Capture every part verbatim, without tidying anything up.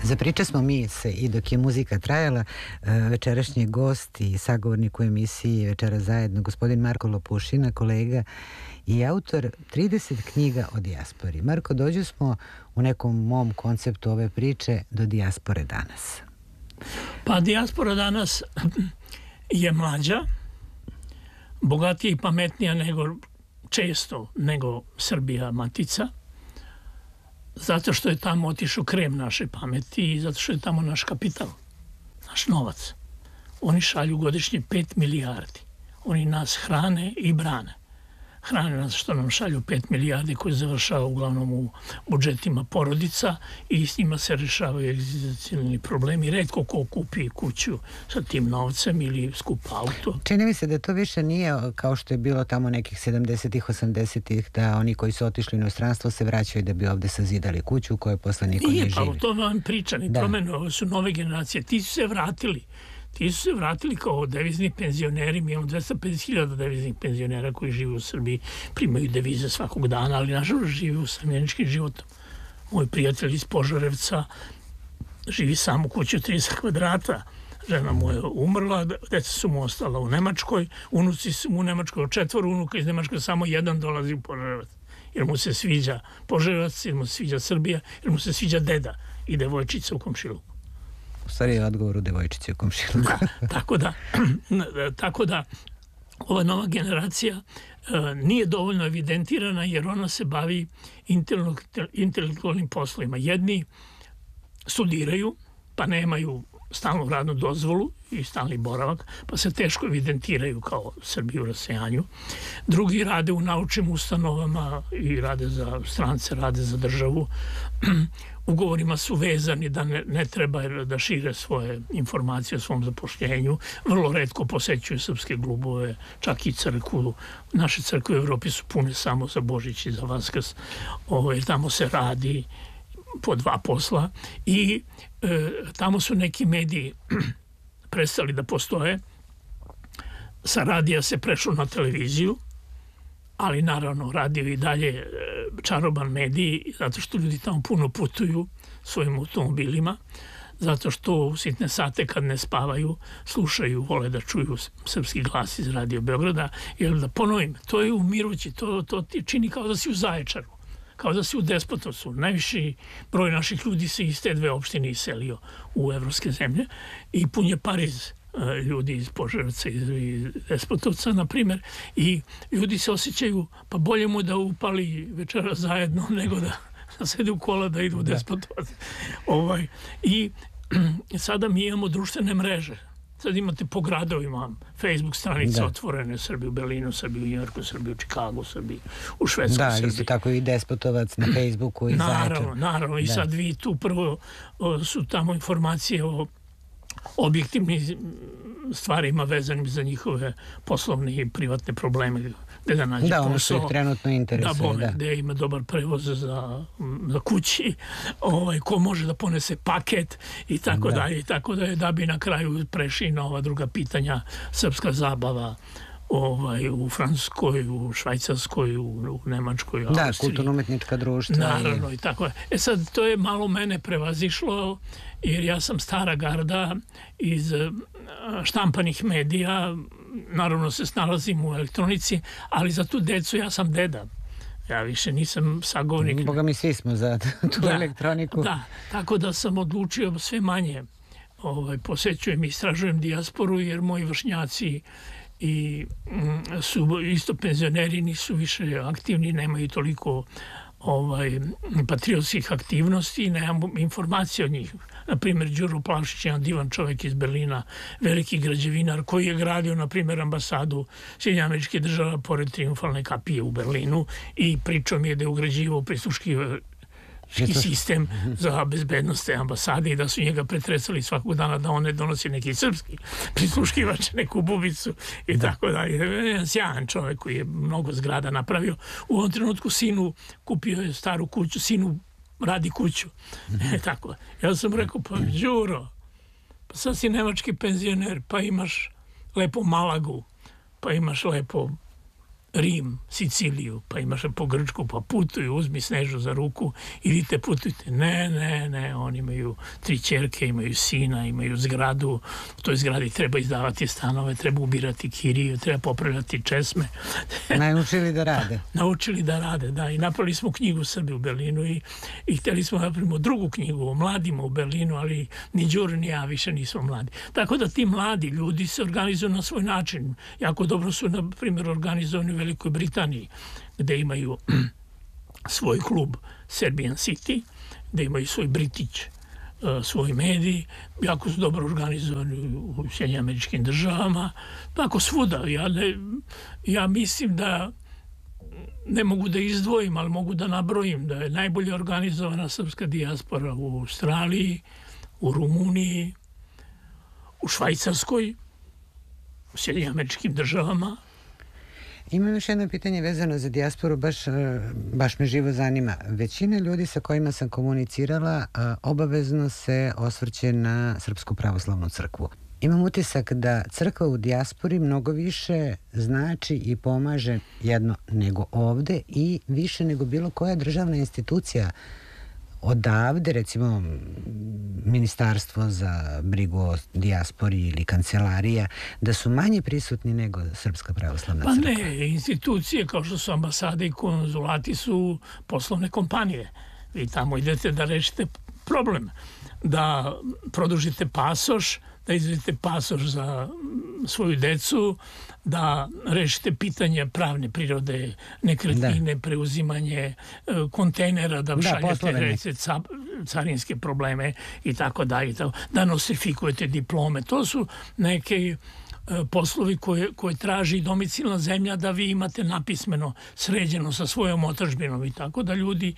Zapričasmo mi se i dok je muzika trajala. Večerašnji gost i sagovornik u emisiji Večera zajedno, gospodin Marko Lopušina, kolega i autor trideset knjiga o dijaspori. Marko, dođu smo u nekom mom konceptu ove priče do dijaspore danas. Pa dijaspora danas je mlađa, bogatija i pametnija nego često nego Srbija matica, zato što je tamo otišao krem naše pameti i zato što je tamo naš kapital, naš novac. Oni šalju godišnje pet milijardi. Oni nas hrane i brane. Hrane nas što nam šalju pet milijardi koje završava uglavnom u budžetima porodica i s njima se rešavaju egzistencijalni problemi. Retko ko kupi kuću sa tim novcem ili skup auto. Čini mi se da to više nije kao što je bilo tamo nekih sedamdesetih, osamdesetih, da oni koji su otišli u inostranstvo se vraćaju da bi ovde sazidali kuću u kojoj posle niko ne živi. Nije, pa to vam priča, ni promenu, ovo su nove generacije. Ti su se vratili. Ti su se vratili kao devizni penzioneri. Mi imamo dvesta pedeset hiljada deviznih penzionera koji žive u Srbiji, primaju devize svakog dana, ali nažalost žive u samljeničkim životom. Moj prijatelj iz Požarevca živi sam u kući od trideset kvadrata. Žena mu je umrla, deca su mu ostala u Nemačkoj, unuci su mu u Nemačkoj, od četvoro unuka iz Nemačke samo jedan dolazi u Požarevac. Jer mu se sviđa Požarevac, jer mu se sviđa Srbija, jer mu se sviđa deda i devojčica u komšiluku. U stvari je odgovor u devojčici u komšiluku. Da, tako da, tako da ova nova generacija nije dovoljno evidentirana jer ona se bavi intelektualnim poslovima. Jedni studiraju, pa nemaju stalnu radnu dozvolu i stalni boravak, pa se teško evidentiraju kao Srbi u rasejanju. Drugi rade u naučnim ustanovama i rade za strance, rade za državu. Ugovorima su vezani da ne, ne treba da šire svoje informacije o svom zapošljenju. Vrlo retko posećuju srpske klubove, čak i crkvu. Naše crkve u Evropi su pune samo za Božić i za Vaskrs. Ovo, tamo se radi po dva posla i e, tamo su neki mediji prestali da postoje. Sa radija se prešlo na televiziju, ali naravno radio i dalje čaroban medij, zato što ljudi tamo puno putuju svojim automobilima, zato što u sitne sate kad ne spavaju slušaju, vole da čuju srpski glas iz Radio Beograda. Jer da ponovim, to je umirući, to, to ti čini kao da si u Zaječaru, kao da si u Despotovcu. Najviši broj naših ljudi se iz te dve opštine iselio u evropske zemlje i pun je Pariz ljudi iz Požarevca i Despotovca, na primjer, i ljudi se osjećaju, pa bolje mu da upali Večera zajedno nego da, da sede u kola da idu u Despotovac. Ovaj, I sada mi imamo društvene mreže. Sad imate po gradovima Facebook stranice da. Otvorene, Srbi u Berlinu, Srbi u Njujorku, Srbi u Čikagu, Srbi u Švedskoj. Da, ali isto tako i Despotovac na Facebooku i Zaječar. Naravno, naravno. I da. Sad vi tu prvo o, su tamo informacije o objektivnim stvarima vezanim za njihove poslovne i privatne probleme, gde da nađe da, posao. ono što ih trenutno interesuje. Da, bome, da. Gde ima dobar prevoz za, za kući, ovaj, ko može da ponese paket i tako da. dalje. I tako da je, da bi na kraju prešli na ova druga pitanja, srpska zabava, ovaj, u Francuskoj, u Švajcarskoj, u, u Nemačkoj, u da, Austriji. kulturno-umetnička društva. Naravno, i... i tako je. E sad, to je malo mene prevazišlo, jer ja sam stara garda iz štampanih medija, naravno se snalazim u elektronici, ali za tu decu ja sam deda. Ja više nisam sagovornik. Boga mi svi smo za tu da, elektroniku. Da, tako da sam odlučio sve manje ovaj, posećujem i istražujem dijasporu, jer moji vršnjaci i mm, su isto penzioneri, nisu više aktivni, nemaju toliko ovaj, patriotskih aktivnosti, nemam informacije o njih. Naprimjer, Đuro Plavšić, jedan divan čovjek iz Berlina, veliki građevinar koji je gradio, na primjer, ambasadu Sjedinjenih Američkih Država pored Trijumfalne kapije u Berlinu i pričao mi je da je ugrađivao prisluški sistem za bezbednost te ambasade i da su njega pretresali svakog dana da on ne donosi neki srpski prisluškivač, neku bubicu i da. tako dalje. Jedan sjajan čovjek koji je mnogo zgrada napravio. U ovom trenutku sinu kupio je staru kuću, sinu radi kuću. E, tako. Ja sam rekao, pa Đuro, pa sad si nemački penzioner, pa imaš lepo Malagu, pa imaš lepo Rim, Siciliju, pa imaš po Grčku, pa putuju, uzmi Snežu za ruku, idite putujte. Ne, ne, ne, oni imaju tri ćerke, imaju sina, imaju zgradu, u toj zgradi treba izdavati stanove, treba ubirati kiriju, treba popravljati česme. Naučili da rade. Naučili da rade, da. I napravili smo knjigu Srbi u Berlinu i, i hteli smo napravimo drugu knjigu o mladima u Berlinu, ali ni Đuro ni ja više nismo mladi. Tako da ti mladi ljudi se organizuju na svoj način. Jako dobro su, na primjer, organizovani u Velikoj Britaniji, gde imaju svoj klub Serbian City, gde imaju svoj Britić, svoj mediji, jako su dobro organizovani u Sjedinjenim Američkim Državama, tako svuda. Ja, ne, ja mislim da ne mogu da izdvojim, ali mogu da nabrojim da je najbolje organizovana srpska dijaspora u Australiji, u Rumuniji, u Švajcarskoj, u Sjedinjenim Američkim Državama. Imam još jedno pitanje vezano za dijasporu, baš, baš me živo zanima. Većina ljudi sa kojima sam komunicirala obavezno se osvrće na Srpsku pravoslavnu crkvu. Imam utisak da crkva u dijaspori mnogo više znači i pomaže jedno nego ovde i više nego bilo koja državna institucija odavde, recimo Ministarstvo za brigu o dijaspori ili kancelarija, da su manje prisutni nego Srpska pravoslavna crkva? Pa ne, institucije kao što su ambasade i konzulati su poslovne kompanije. Vi tamo idete da rešite problem, da produžite pasoš, da izvedete pasoš za svoju decu, da rešite pitanje pravne prirode, nekretnine, da. Preuzimanje kontejnera, da, da šaljete rece, carinske probleme i tako dalje, da nostrifikujete diplome. To su neke poslovi koje, koje traži domicilna zemlja da vi imate napismeno sređeno sa svojom otadžbinom i tako da ljudi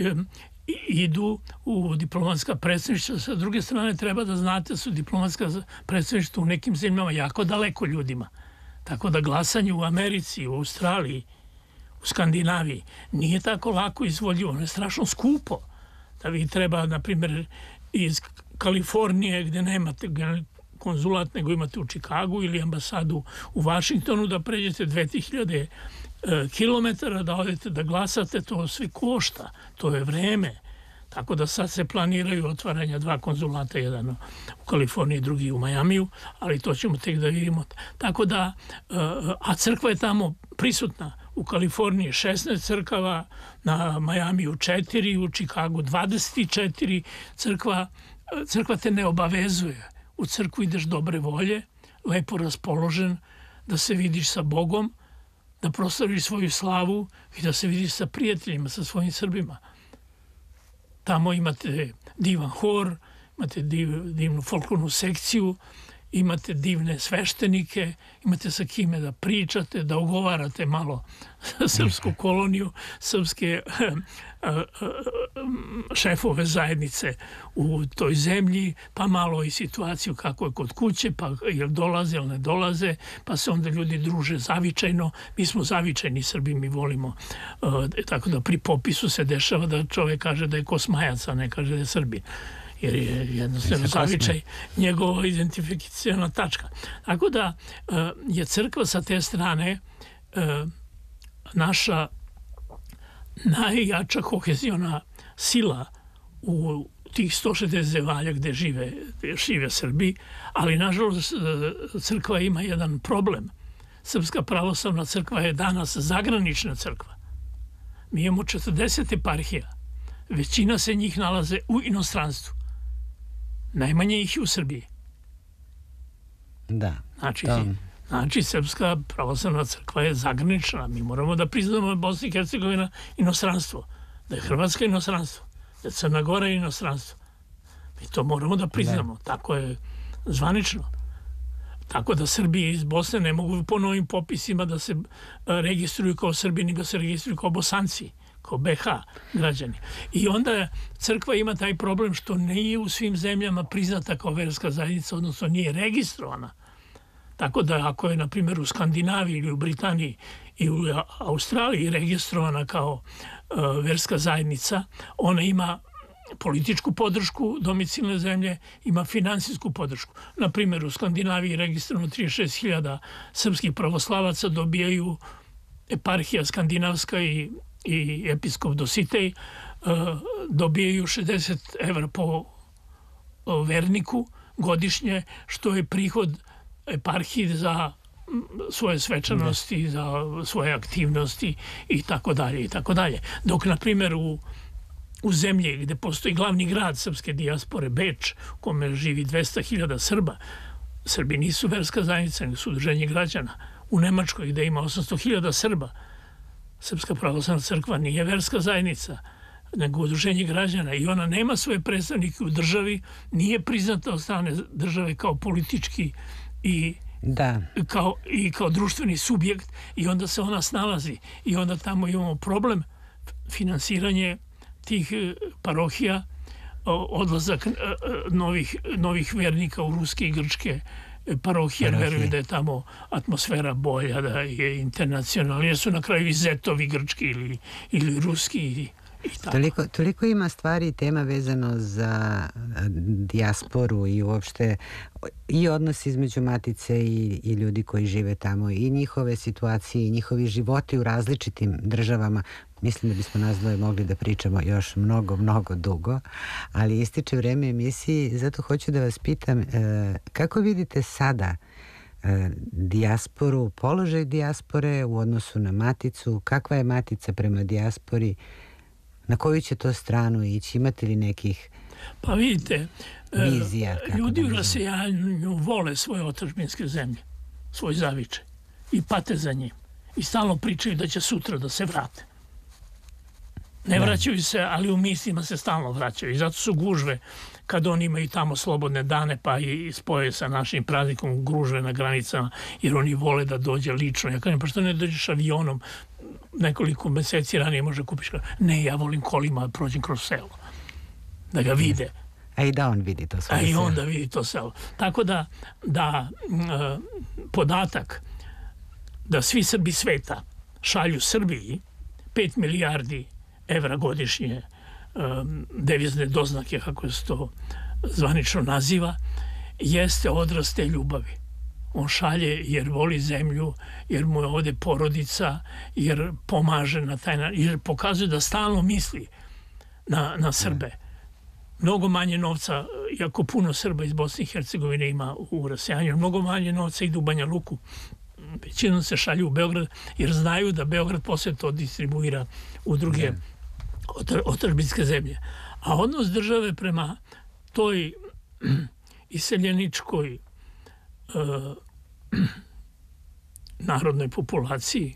idu u diplomatska predstavništva. Sa druge strane, treba da znate da su diplomatska predstavništva u nekim zemljama jako daleko ljudima. Tako da glasanje u Americi, u Australiji, u Skandinaviji nije tako lako izvoljivo. Ono je strašno skupo. Da vi treba, na primjer, iz Kalifornije, gde nemate konzulat, nego imate u Čikagu ili ambasadu u Vašingtonu, da pređete dve hiljade kilometara, da odete da glasate, to sve košta, to je vreme. Tako da sad se planiraju otvaranja dva konzulata, jedan u Kaliforniji, drugi u Majamiju, ali to ćemo tek da vidimo. Tako da, a crkva je tamo prisutna. U Kaliforniji šesnaest crkava, na Majamiju četiri, u Čikagu dvadeset četiri. Crkva, crkva te ne obavezuje. U crkvu ideš dobre volje, lepo raspoložen, da se vidiš sa Bogom, da proslaviš svoju slavu i da se vidiš sa prijateljima, sa svojim Srbima. Tamo imate divan hor, imate div, divnu folklornu sekciju, imate divne sveštenike, imate sa kime da pričate, da ogovarate malo srpsku koloniju, srpske šefove zajednice u toj zemlji, pa malo i situaciju kako je kod kuće, pa jel dolaze ili ne dolaze, pa se onda ljudi druže zavičajno. Mi smo zavičajni Srbi, mi volimo. Tako da pri popisu se dešava da čovjek kaže da je Kosmajac, a ne kaže da je Srbin. Jer je jednostavno zavičaj njegova identifikacijona tačka. Tako da je crkva sa te strane naša najjača koheziona sila u tih sto šezdeset zemalja gde žive, gde žive Srbi, ali nažalost crkva ima jedan problem. Srpska pravoslavna crkva je danas zagranična crkva. Mi imamo četrdeset eparhija. Većina se njih nalaze u inostranstvu. Najmanje ih je u Srbiji. Da. Znači, znači Srpska pravoslavna crkva je zagranična. Mi moramo da priznamo da je Bosna i Hercegovina inostranstvo. Da je Hrvatska inostranstvo. Da je Crna Gora inostranstvo. Mi to moramo da priznamo. Da. Tako je zvanično. Tako da Srbije iz Bosne ne mogu po novim popisima da se registruju kao Srbi, nego se registruju kao Bosanci, kao be ha građani. I onda crkva ima taj problem što nije u svim zemljama priznata kao verska zajednica, odnosno nije registrovana. Tako da ako je, na primjer, u Skandinaviji ili u Britaniji i u Australiji registrovana kao uh, verska zajednica, ona ima političku podršku domicilne zemlje, ima finansijsku podršku. Na primjer, u Skandinaviji registrovano trideset šest hiljada srpskih pravoslavaca dobijaju eparhija skandinavska i, i episkop Dositej dobijaju šezdeset evra po verniku godišnje, što je prihod eparhiji za svoje svečanosti, za svoje aktivnosti i tako dalje i tako dalje. Dok, na primjer, u, u zemlji gde postoji glavni grad srpske dijaspore, Beč, u kome živi dvesta hiljada Srba, Srbi nisu verska zajednica, nego su udruženje građana. U Nemačkoj, gde ima osamsto hiljada Srba, Srpska pravoslavna crkva nije verska zajednica, nego udruženje građana, i ona nema svoje predstavnike u državi, nije priznata od strane države kao politički i Da. Kao, i kao društveni subjekt, i onda se ona snalazi. I onda tamo imamo problem finansiranje tih parohija, odlazak novih, novih vernika u ruske i grčke parohije, jer veruju da je tamo atmosfera bolja, da je internacionalna, jer su na kraju i zetovi grčki ili, ili ruski i Toliko, toliko ima stvari i tema vezano za dijasporu i uopšte i odnos između matice i, i ljudi koji žive tamo, i njihove situacije i njihovi životi u različitim državama. Mislim da bismo nas dvoje mogli da pričamo još mnogo, mnogo dugo, ali ističe vreme emisiji, zato hoću da vas pitam kako vidite sada dijasporu, položaj dijaspore u odnosu na maticu, kakva je matica prema dijaspori, na koju će to stranu ići? Imate li nekih pa vidite, vizija? Ljudi u rasejanju vole svoje otadžbinske zemlje, svoj zavičaj, i pate za njim. I stalno pričaju da će sutra da se vrate. Ne da. vraćaju se, ali u mislima se stalno vraćaju. I zato su gužve, kad oni imaju tamo slobodne dane, pa i spoje sa našim praznikom, gužve na granicama, jer oni vole da dođe lično. Ja kažem, pa što ne dođeš avionom? Nekoliko meseci ranije može kupiš. Ne, ja volim kolima da prođem kroz selo. Da ga vide. A i da on vidi to svoje selo. A i on da vidi to selo. Tako da, da uh, podatak da svi Srbi sveta šalju Srbiji pet milijardi evra godišnje um, devizne doznake, kako se to zvanično naziva, jeste odraz te ljubavi. On šalje jer voli zemlju, jer mu je ovde porodica, jer pomaže na taj način, jer pokazuje da stalno misli na, na Srbe. Mnogo manje novca, iako puno Srba iz Bosne i Hercegovine ima u rasejanju, mnogo manje novca ide u Banja Luku. Većinom se šalju u Beograd, jer znaju da Beograd posle to distribuira u druge otadžbinske zemlje. A odnos države prema toj iseljeničkoj Uh, narodnoj populaciji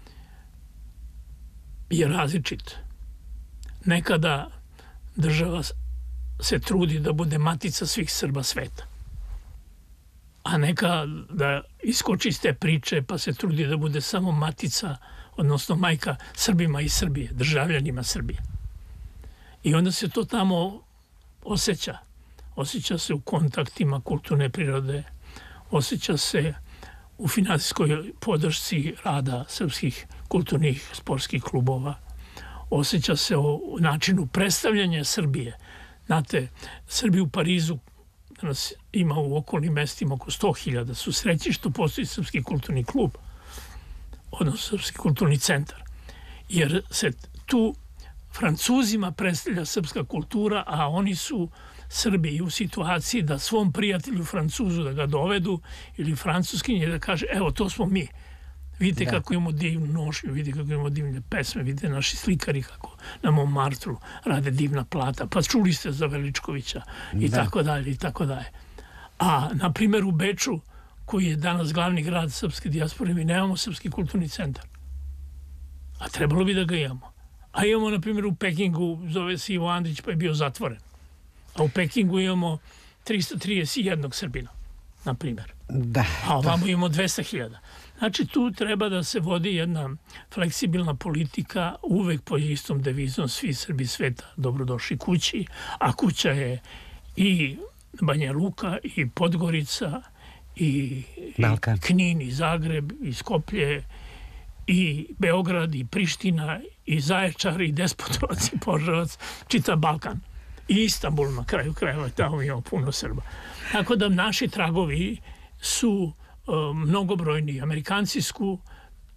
je različit. Nekada država se trudi da bude matica svih Srba sveta, a neka da iskoči iz te priče pa se trudi da bude samo matica, odnosno majka Srbima iz Srbije, državljanima Srbije. I onda se to tamo osjeća. Osjeća se u kontaktima kulturne prirode, osjeća se u finansijskoj podršci rada srpskih kulturnih sportskih klubova, osjeća se u načinu predstavljanja Srbije. Znate, Srbi u Parizu, danas ima u okolnim mestima oko sto hiljada, su srećni što postoji Srpski kulturni klub, odnosno Srpski kulturni centar, jer se tu Francuzima predstavlja srpska kultura, a oni su Srbi u situaciji da svom prijatelju Francuzu da ga dovedu ili Francuskinje da kaže, evo, to smo mi. Vidite da. kako imamo divnu nošnju, vidite kako imamo divne pesme, vidite naši slikari kako na Montmartru rade divna plata, pa čuli ste za Veličkovića i da. tako dalje i tako dalje. A, na primjer, u Beču, koji je danas glavni grad srpske dijaspore, mi nemamo Srpski kulturni centar. A trebalo bi da ga imamo. A imamo, na primjer, u Pekingu, zove se Ivo Andrić, pa je bio zatvoren. A u Pekingu imamo trista trideset jedan Srbina, na primjer. Da. A ovamo imamo dvesta hiljada. Znači, tu treba da se vodi jedna fleksibilna politika, uvek po istom devizom, svi Srbi sveta dobrodošli kući, a kuća je i Banja Luka, i Podgorica, i, i Knin, i Zagreb, i Skoplje, i Beograd, i Priština, i Zaječar, i Despotovac, i Požarevac, čitav Balkan. I Istanbul na kraju krajeva, tamo imamo puno Srba. Tako da naši tragovi su uh, mnogobrojni. Amerikanci su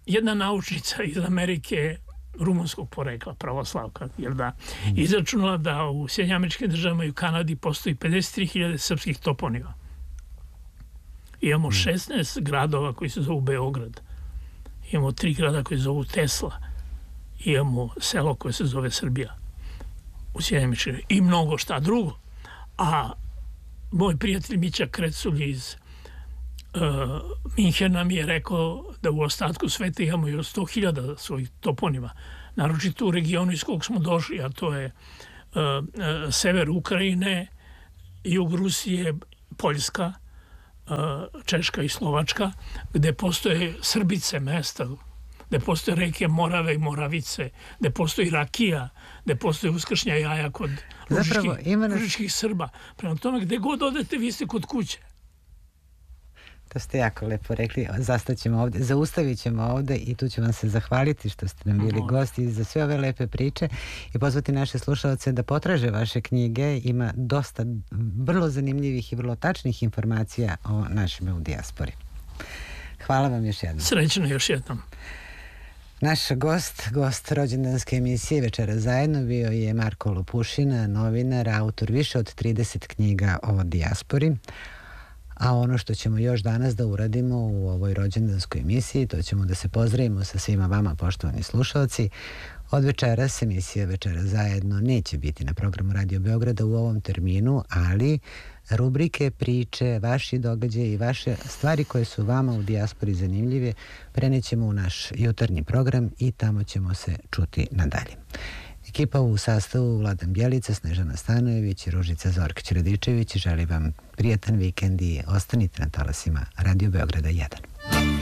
jedna naučnica iz Amerike rumunskog porekla, pravoslavka, jer da, izračunala da u Sjedinjenim Američkim Državama i u Kanadi postoji pedeset tri hiljade srpskih toponima. Imamo šesnaest gradova koji se zovu Beograd. Imamo tri grada koji se zovu Tesla. Imamo selo koje se zove Srbija. U Sjedinjenim Američkim Državama. I mnogo šta drugo. A moj prijatelj Mića Kreculj iz uh, Minhena mi je rekao da u ostatku sveta imamo još sto hiljada svojih toponima. Naročito u regionu iz kog smo došli, a to je uh, uh, sever Ukrajine, jug Rusije, Poljska, Češka i Slovačka, gde postoje Srbice mesta, gde postoje reke Morave i Moravice, gde postoji rakija, gde postoje uskršnja jaja kod Ružičkih Srba. Prema tome, gde god odete, vi ste kod kuće. To ste jako lepo rekli. Zastaćemo ovde, zaustavit ćemo ovde i tu ću vam se zahvaliti što ste nam bili gosti za sve ove lepe priče i pozvati naše slušalce da potraže vaše knjige. Ima dosta vrlo zanimljivih i vrlo tačnih informacija o našima u dijaspori. Hvala vam još jednom. Srećno još jednom. Naš gost, gost rođendanske emisije Večera zajedno bio je Marko Lopušina, novinar, autor više od trideset knjiga o dijaspori. A ono što ćemo još danas da uradimo u ovoj rođendanskoj emisiji, to ćemo da se pozdravimo sa svima vama, poštovani slušalci. Od večeras emisija Večera zajedno neće biti na programu Radio Beograda u ovom terminu, ali rubrike, priče, vaši događaji i vaše stvari koje su vama u dijaspori zanimljive prenećemo u naš jutarnji program i tamo ćemo se čuti nadalje. Ekipa u sastavu Vladan Bjelica, Snežana Stanojević i Ružica Zorkić-Radičević želi vam prijatan vikend i ostanite na talasima Radio Beograda jedan.